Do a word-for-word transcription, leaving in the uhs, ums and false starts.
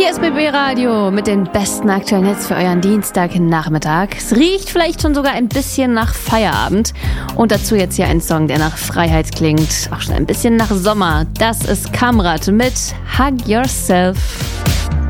Hier ist B B Radio mit den besten aktuellen Hits für euren Dienstagnachmittag. Es riecht vielleicht schon sogar ein bisschen nach Feierabend. Und dazu jetzt hier ein Song, der nach Freiheit klingt. Auch schon ein bisschen nach Sommer. Das ist Kamrat mit Hug Yourself.